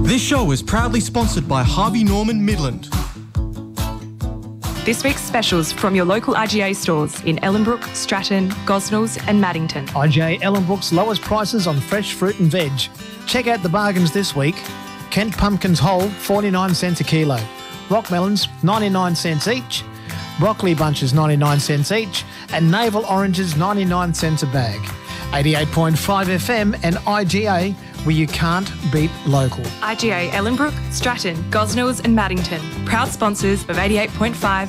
This show is proudly sponsored by Harvey Norman Midland. This week's specials from your local IGA stores in Ellenbrook, Stratton, Gosnells and Maddington. IGA Ellenbrook's lowest prices on fresh fruit and veg. Check out the bargains this week. Kent pumpkins whole, 49 cents a kilo. Rock melons, 99 cents each. Broccoli bunches, 99 cents each. And navel oranges, 99 cents a bag. 88.5 FM and IGA, where you can't beat local. IGA Ellenbrook, Stratton, Gosnells and Maddington. Proud sponsors of 88.5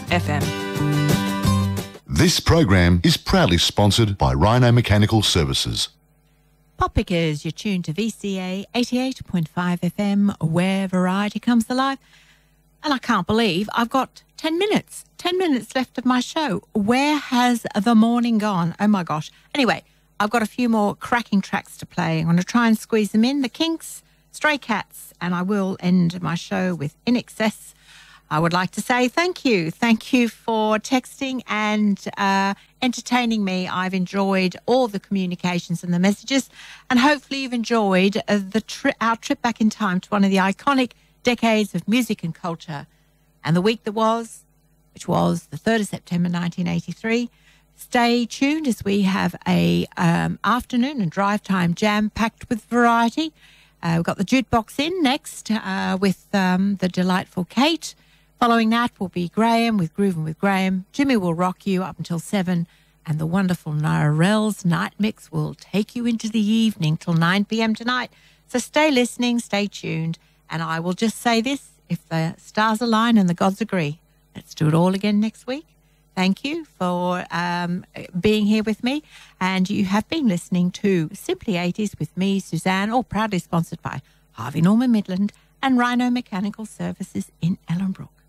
FM. This program is proudly sponsored by Rhino Mechanical Services. Pop Pickers, you're tuned to VCA 88.5 FM, where variety comes alive. And I can't believe I've got 10 minutes left of my show. Where has the morning gone? Oh my gosh. Anyway, I've got a few more cracking tracks to play. I'm going to try and squeeze them in. The Kinks, Stray Cats, and I will end my show with In Excess. I would like to say thank you. Thank you for texting and entertaining me. I've enjoyed all the communications and the messages, and hopefully you've enjoyed our trip back in time to one of the iconic decades of music and culture. And the week that was, which was the 3rd of September 1983. Stay tuned as we have a afternoon and drive time jam-packed with variety. We've got the jukebox in next with the delightful Kate. Following that will be Graham with Groovin' with Graham. Jimmy will rock you up until 7. And the wonderful Narelle's Night Mix will take you into the evening till 9 p.m. tonight. So stay listening, stay tuned. And I will just say this, if the stars align and the gods agree, let's do it all again next week. Thank you for being here with me. And you have been listening to Simply 80s with me, Suzanne, all proudly sponsored by Harvey Norman Midland and Rhino Mechanical Services in Ellenbrook.